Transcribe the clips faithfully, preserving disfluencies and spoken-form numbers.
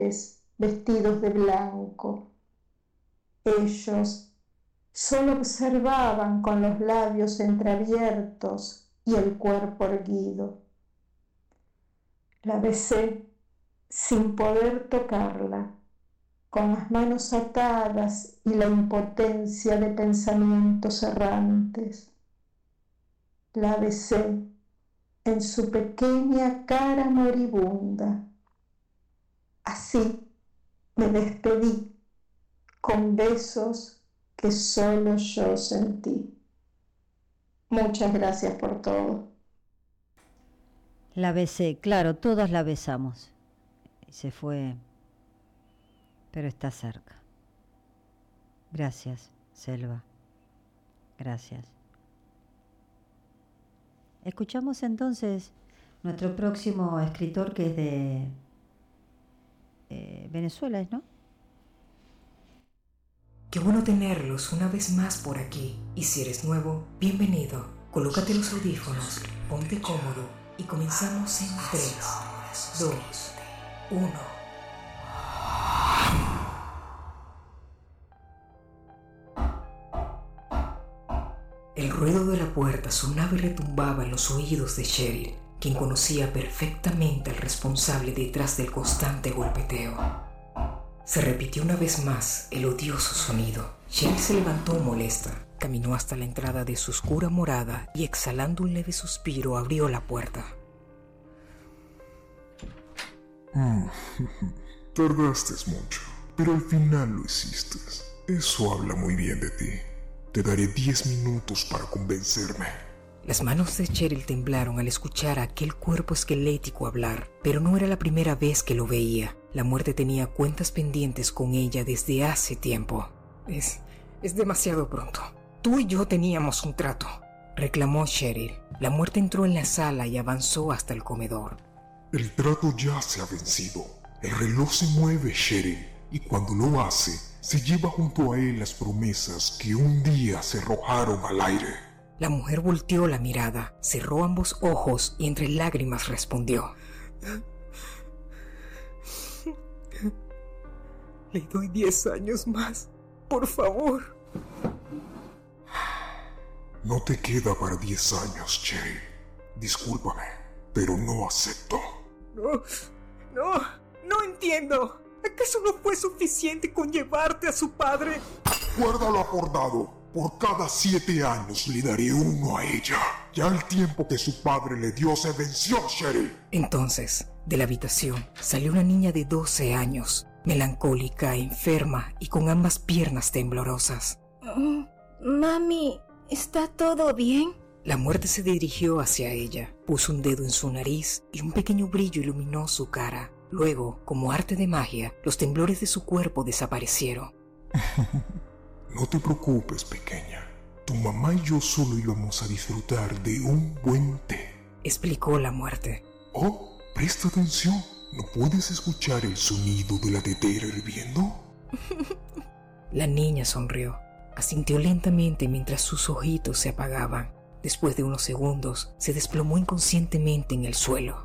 vestidos de blanco. Ellos solo observaban con los labios entreabiertos y el cuerpo erguido. La besé sin poder tocarla, con las manos atadas y la impotencia de pensamientos errantes. La besé en su pequeña cara moribunda. Así me despedí, con besos que solo yo sentí. Muchas gracias por todo. La besé, claro, todos la besamos. Y se fue, pero está cerca. Gracias, Selva. Gracias. Escuchamos entonces nuestro próximo escritor, que es de eh, Venezuela, ¿no? Qué bueno tenerlos una vez más por aquí. Y si eres nuevo, bienvenido. Colócate los audífonos, ponte cómodo y comenzamos en tres, dos, uno. El ruido de la puerta sonaba y retumbaba en los oídos de Cheryl, quien conocía perfectamente al responsable detrás del constante golpeteo. Se repitió una vez más el odioso sonido. Cheryl se levantó molesta, caminó hasta la entrada de su oscura morada y, exhalando un leve suspiro, abrió la puerta. Mm, tardaste mucho, pero al final lo hiciste. Eso habla muy bien de ti. Te daré diez minutos para convencerme. Las manos de Cheryl temblaron al escuchar a aquel cuerpo esquelético hablar, pero no era la primera vez que lo veía. La muerte tenía cuentas pendientes con ella desde hace tiempo. Es... es demasiado pronto. Tú y yo teníamos un trato, reclamó Cheryl. La muerte entró en la sala y avanzó hasta el comedor. El trato ya se ha vencido. El reloj se mueve, Cheryl, y cuando lo hace, se lleva junto a él las promesas que un día se arrojaron al aire. La mujer volteó la mirada, cerró ambos ojos y entre lágrimas respondió: Le doy diez años más, por favor. No te queda para diez años, Cheryl. Discúlpame, pero no acepto. No, no, no entiendo. ¿Acaso no fue suficiente con llevarte a su padre? Guárdalo acordado. Por cada siete años le daré uno a ella. Ya el tiempo que su padre le dio se venció, Cheryl. Entonces, de la habitación salió una niña de doce años, melancólica, enferma y con ambas piernas temblorosas. Oh, mami, ¿está todo bien? La muerte se dirigió hacia ella, puso un dedo en su nariz y un pequeño brillo iluminó su cara. Luego, como arte de magia, los temblores de su cuerpo desaparecieron. No te preocupes, pequeña. Tu mamá y yo solo íbamos a disfrutar de un buen té, explicó la muerte. Oh, presta atención. ¿No puedes escuchar el sonido de la tetera hirviendo? La niña sonrió, asintió lentamente mientras sus ojitos se apagaban. Después de unos segundos, se desplomó inconscientemente en el suelo.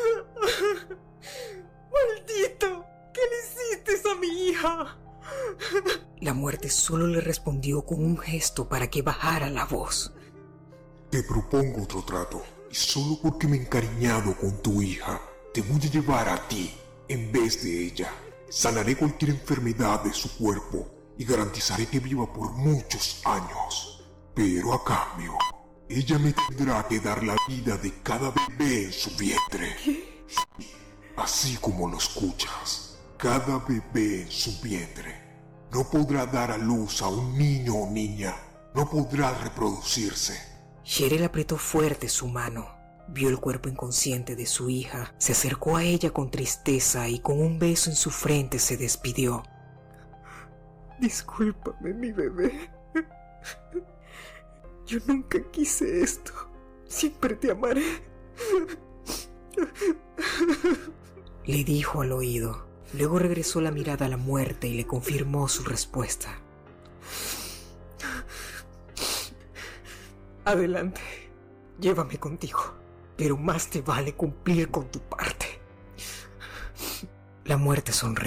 ¡Maldito! ¿Qué le hiciste a mi hija? La muerte solo le respondió con un gesto para que bajara la voz. Te propongo otro trato, y solo porque me he encariñado con tu hija, te voy a llevar a ti en vez de ella. Sanaré cualquier enfermedad de su cuerpo y garantizaré que viva por muchos años. Pero a cambio, ella me tendrá que dar la vida de cada bebé en su vientre. Así como lo escuchas, cada bebé en su vientre. No podrá dar a luz a un niño o niña. No podrá reproducirse. Cheryl apretó fuerte su mano. Vio el cuerpo inconsciente de su hija. Se acercó a ella con tristeza y con un beso en su frente se despidió. Discúlpame, mi bebé. Yo nunca quise esto. Siempre te amaré. Le dijo al oído. Luego regresó la mirada a la muerte y le confirmó su respuesta. Adelante, llévame contigo, pero más te vale cumplir con tu parte. La muerte sonrió.